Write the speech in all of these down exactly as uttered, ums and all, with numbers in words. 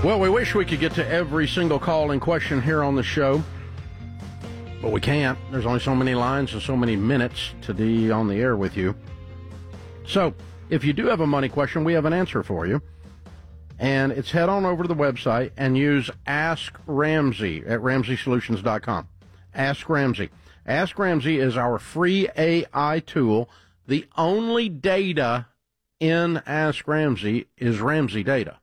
Well, we wish we could get to every single call in question here on the show, but we can't. There's only so many lines and so many minutes to be on the air with you. So, if you do have a money question, we have an answer for you. And it's head on over to the website and use Ask Ramsey at ramsey solutions dot com. Ask Ramsey. Ask Ramsey is our free A I tool. The only data in Ask Ramsey is Ramsey data.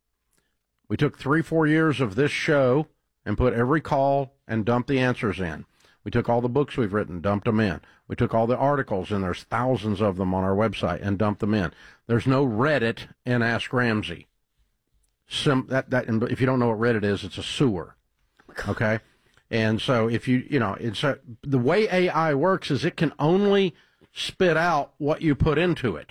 We took three, four years of this show and put every call and dumped the answers in. We took all the books we've written, dumped them in. We took all the articles, and there's thousands of them on our website, and dumped them in. There's no Reddit in Ask Ramsey. Some, that, that, and if you don't know what Reddit is, it's a sewer. Okay? And so if you, you know, it's a, the way A I works is it can only spit out what you put into it.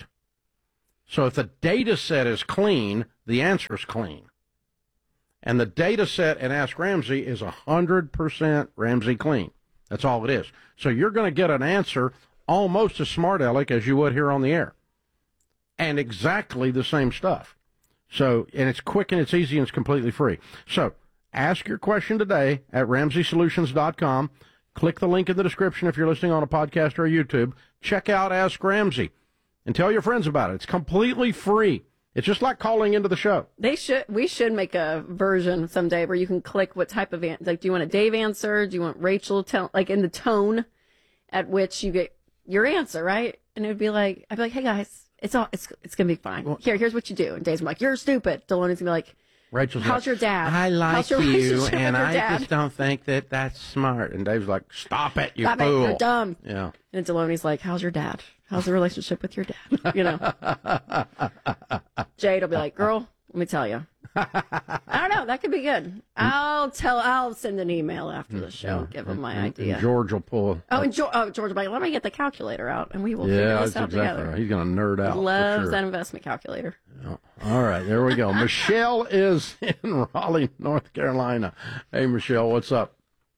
So if the data set is clean, the answer is clean. And the data set in Ask Ramsey is one hundred percent Ramsey clean. That's all it is. So you're going to get an answer almost as smart aleck as you would here on the air. And exactly the same stuff. So, and it's quick and it's easy and it's completely free. So, ask your question today at ramsey solutions dot com. Click the link in the description if you're listening on a podcast or YouTube. Check out Ask Ramsey and tell your friends about it. It's completely free. It's just like calling into the show. They should. We should make a version someday where you can click what type of an- like. Do you want a Dave answer? Do you want Rachel tell like in the tone at which you get your answer, right? And it would be like, I'd be like, hey guys, it's all it's it's gonna be fine. Well, Here, here's what you do. And Dave's like, you're stupid. Deloni's gonna be like, Rachel's how's like, your dad? I like how's your you, and your I dad? just don't think that that's smart. And Dave's like, stop it, you Stop fool. it, you're dumb. Yeah. And Deloni's like, how's your dad? How's the relationship with your dad? You know. Jade will be like, girl, let me tell you. I don't know. That could be good. I'll tell. I'll send an email after the show. Give him my and, idea. And George will pull. Oh, and George, oh, George will be like, let me get the calculator out, and we will yeah, figure that's this out exactly together. right. He's going to nerd out. He loves sure. that investment calculator. Yeah. All right, there we go. Michelle is in Raleigh, North Carolina. Hey, Michelle, what's up?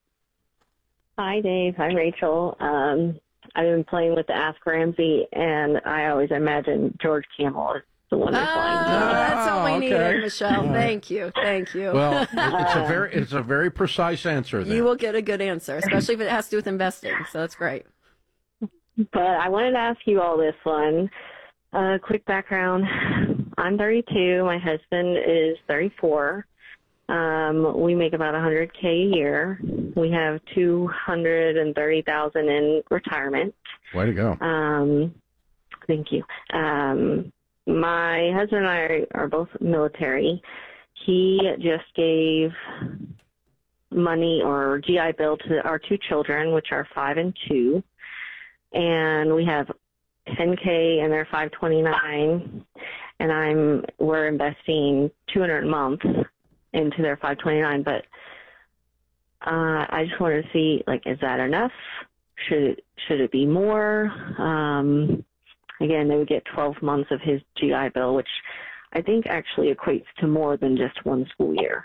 Hi, Dave. Hi, Rachel. Um, I've been playing with the Ask Ramsey, and I always imagine George Camel is the one that's Oh, playing. that's all we okay. needed, Michelle. Thank you. Thank you. Well, it's a very it's a very precise answer there. You will get a good answer, especially if it has to do with investing. So that's great. But I wanted to ask you all this one. Uh, quick background. I'm thirty-two. My husband is thirty-four. Um, we make about one hundred K a year. We have two hundred thirty thousand in retirement. Way to go. Um, thank you. Um, my husband and I are, are both military. He just gave money or G I Bill to our two children, which are five and two. And we have ten K and they're five twenty-nine. And I'm, we're investing two hundred a month into their five twenty-nine. But, uh, I just wanted to see, like, is that enough? Should it, should it be more? Um, again, they would get twelve months of his G I Bill, which I think actually equates to more than just one school year.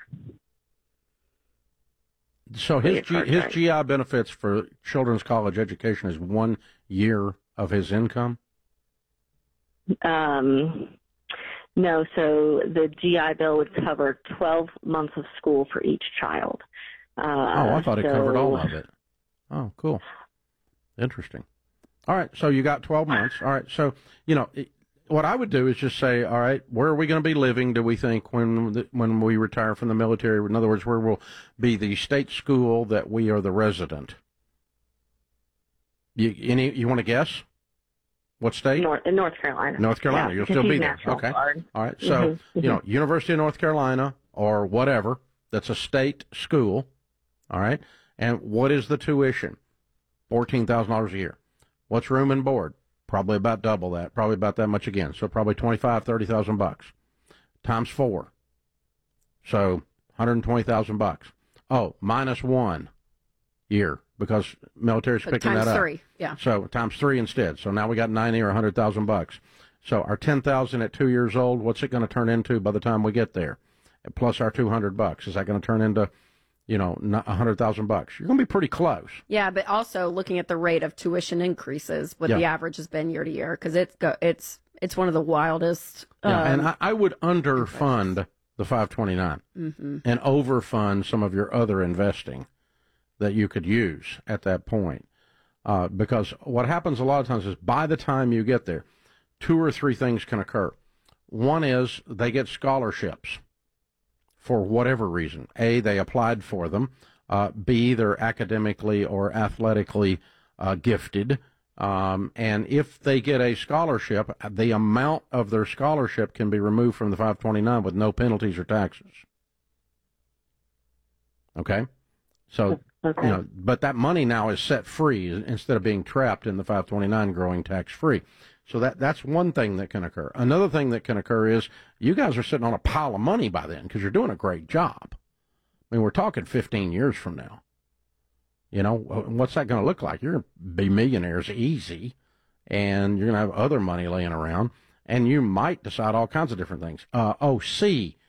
So his G, his G I benefits for children's college education is one year of his income? Um, no, so the G I Bill would cover twelve months of school for each child. Uh, oh, I thought it so, covered all of it. Oh, cool. Interesting. All right, so you got twelve months. All right, so, you know, it, what I would do is just say, all right, where are we going to be living, do we think, when the, when we retire from the military? In other words, where will be the state school that we are the resident? You, any, you want to guess? What state? North, in North Carolina. North Carolina. Yeah, You'll because still be he's there. National Okay. Guard. All right. So, Mm-hmm, you know, University of North Carolina or whatever, that's a state school. All right. And what is the tuition? fourteen thousand dollars a year. What's room and board? Probably about double that. Probably about that much again. So probably twenty-five, thirty thousand bucks times four. So one hundred twenty thousand bucks. Oh, minus one year because military's But picking times that up. three, yeah. So times three instead. So now we got ninety or one hundred thousand bucks. So our ten thousand at two years old, what's it going to turn into by the time we get there? Plus our two hundred bucks. Is that going to turn into, you know, one hundred thousand bucks? You're going to be pretty close. Yeah, but also looking at the rate of tuition increases, what Yeah. the average has been year to year, because it's go, it's it's one of the wildest. Yeah, um, and I, I would underfund the five twenty-nine Mm-hmm. and overfund some of your other investing that you could use at that point. Uh, because what happens a lot of times is by the time you get there, two or three things can occur. One is they get scholarships for whatever reason. A, they applied for them. Uh, B, they're academically or athletically uh, gifted. Um, and if they get a scholarship, the amount of their scholarship can be removed from the five twenty-nine with no penalties or taxes. Okay? So, Okay. you know, but that money now is set free instead of being trapped in the five twenty-nine growing tax-free. So that that's one thing that can occur. Another thing that can occur is you guys are sitting on a pile of money by then because you're doing a great job. I mean, we're talking fifteen years from now. You know, what's that going to look like? You're going to be millionaires easy, and you're going to have other money laying around, and you might decide all kinds of different things. Uh, oh, C,